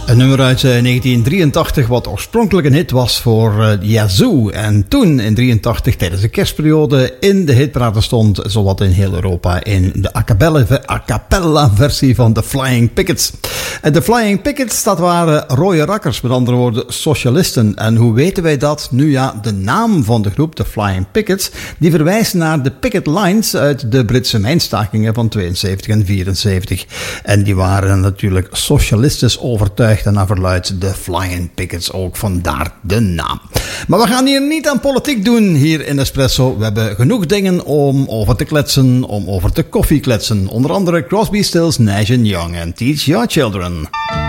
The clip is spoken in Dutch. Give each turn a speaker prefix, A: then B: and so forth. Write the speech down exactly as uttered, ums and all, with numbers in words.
A: Een nummer uit uh, negentien drieëntachtig wat oorspronkelijk een hit was voor uh, Yazoo. En toen in drieëntachtig tijdens de kerstperiode in de hitparade stond, zowat in heel Europa, in de a cappella, a cappella versie van The Flying Pickets. En de Flying Pickets, dat waren rode rakkers, met andere woorden socialisten. En hoe weten wij dat? Nu ja, de naam van de groep, The Flying Pickets, die verwijst naar de picket lines uit de Britse mijnstakingen van tweeënzeventig en vierenzeventig. En die waren natuurlijk socialistisch overtuigd. En naar verluidt de Flying Pickets ook, vandaar de naam. Maar we gaan hier niet aan politiek doen hier in Espresso. We hebben genoeg dingen om over te kletsen, om over te koffiekletsen. Onder andere Crosby, Stills, Nash and Young en Teach Your Children.